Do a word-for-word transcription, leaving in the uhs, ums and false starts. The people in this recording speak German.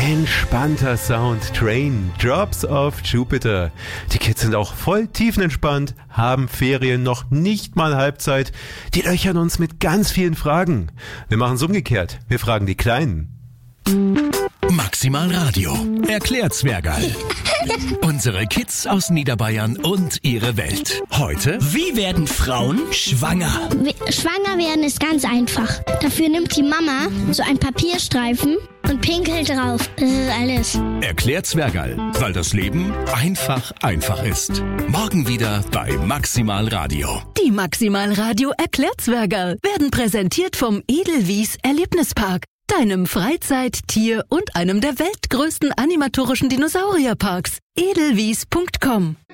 Entspannter Sound, Train, Drops of Jupiter. Die Kids sind auch voll tiefenentspannt, haben Ferien, noch nicht mal Halbzeit. Die löchern uns mit ganz vielen Fragen. Wir machen es umgekehrt. Wir fragen die Kleinen. Maximal Radio erklärt Zwergerl. Unsere Kids aus Niederbayern und ihre Welt. Heute: Wie werden Frauen schwanger? Schwanger werden ist ganz einfach. Dafür nimmt die Mama so einen Papierstreifen und pinkelt drauf. Das ist alles. Erklärt Zwergerl, weil das Leben einfach einfach ist. Morgen wieder bei Maximal Radio. Die Maximal Radio erklärt Zwergerl werden präsentiert vom Edelwies Erlebnispark. Deinem Freizeit-, Tier- und einem der weltgrößten animatorischen Dinosaurierparks. edelwies punkt com